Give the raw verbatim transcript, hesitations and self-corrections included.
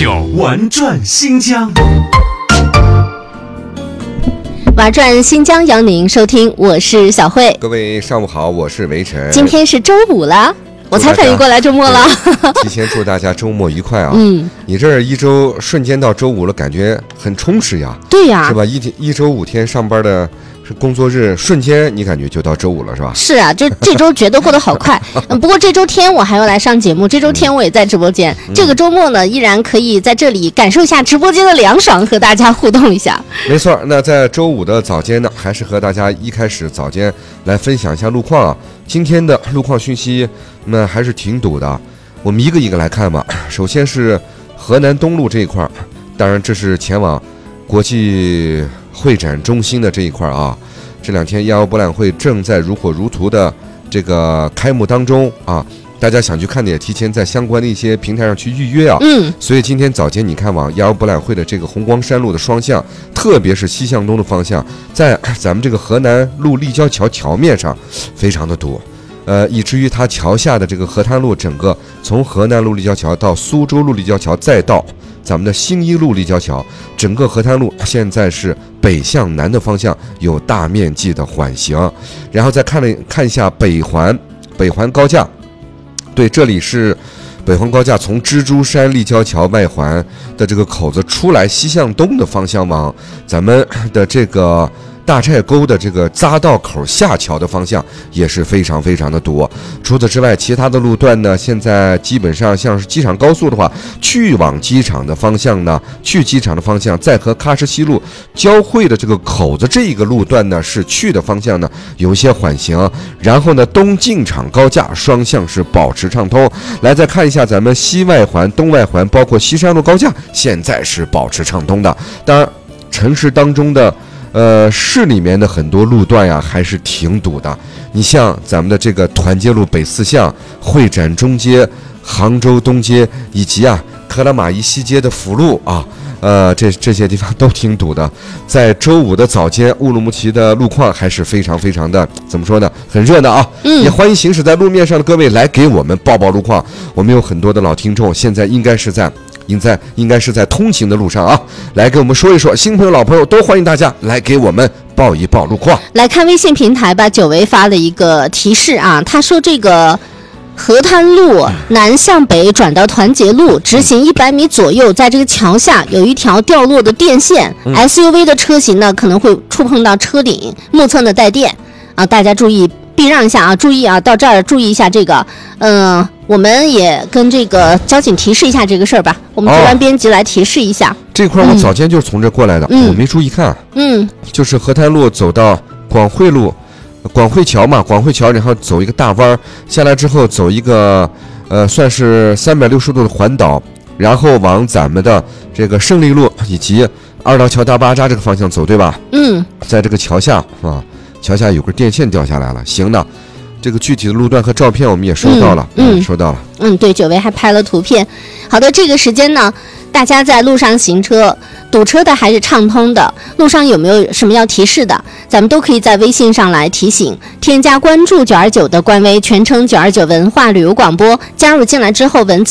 九玩转新疆， 玩转新疆邀您收听，我是小慧。 各位上午好，我是维晨。 今天是周五了，我才反应过来周末了。 提前祝大家周末愉快啊！ 嗯， 你这一周瞬间到周五了，感觉很充实呀。 对呀， 是吧？一天一周五天上班的是工作日，瞬间你感觉就到周五了，是吧？ 是啊，这这周觉得过得好快。嗯，不过这周天我还要来上节目，这周天我也在直播间。嗯、这个周末呢，依然可以在这里感受一下直播间的凉爽，和大家互动一下。 没错，那在周五的早间呢，还是和大家一开始早间来分享一下路况啊。今天的路况讯息那还是挺堵的，我们一个一个来看吧。首先是河南东路这一块，当然这是前往国际会展中心的这一块啊。这两天亚欧博览会正在如火如荼的这个开幕当中啊，大家想去看的也提前在相关的一些平台上去预约啊。嗯，所以今天早间你看往亚欧博览会的这个红光山路的双向，特别是西向东的方向，在咱们这个河南路立交桥桥面上非常的堵。呃，以至于它桥下的这个河滩路，整个从河南路立交桥到苏州路立交桥，再到咱们的兴一路立交桥，整个河滩路现在是北向南的方向有大面积的缓行。然后再看了看一下北环，北环高架，对，这里是北环高架从蜘蛛山立交桥外环的这个口子出来，西向东的方向往咱们的这个大寨沟的这个匝道口下桥的方向也是非常非常的堵。除此之外，其他的路段呢，现在基本上像是机场高速的话，去往机场的方向呢，去机场的方向在和喀什西路交汇的这个口子这一个路段呢，是去的方向呢有一些缓行。然后呢，东进场高架双向是保持畅通。来再看一下咱们西外环、东外环，包括西山路高架，现在是保持畅通的。当然，城市当中的呃，市里面的很多路段呀，还是挺堵的。你像咱们的这个团结路北四巷、会展中街、杭州东街，以及啊克拉玛依西街的辅路啊，呃，这这些地方都挺堵的。在周五的早间，乌鲁木齐的路况还是非常非常的，怎么说呢？很热闹啊！嗯，也欢迎行驶在路面上的各位来给我们报报路况。我们有很多的老听众，现在应该是在。应在应该是在通行的路上啊，来给我们说一说，新朋友老朋友都欢迎大家来给我们报一报路况。 来看微信平台吧，久违发了一个提示啊，他说这个河滩路南向北转到团结路，直行一百米左右，在这个桥下有一条掉落的电线，嗯、S U V 的车型呢可能会触碰到车顶，目测呢带电啊，大家注意避让一下啊，注意啊，到这儿注意一下这个，嗯、呃。我们也跟这个交警提示一下这个事儿吧，我们值班编辑来提示一下。哦、 这块我早间就是从这过来的，嗯、我没注意看。嗯，就是河滩路走到广汇路，广汇桥嘛，广汇桥，然后走一个大弯下来之后，走一个呃，算是三百六十度的环岛，然后往咱们的这个胜利路以及二道桥大巴扎这个方向走，对吧？嗯，在这个桥下啊，桥下有根电线掉下来了，行的。这个具体的路段和照片我们也收到了，嗯，嗯收到了， 嗯，对，久违还拍了图片。好的，这个时间呢，大家在路上行车，堵车的还是畅通的，路上有没有什么要提示的，咱们都可以在微信上来提醒，添加关注九二九的官微，全称九二九文化旅游广播，加入进来之后文字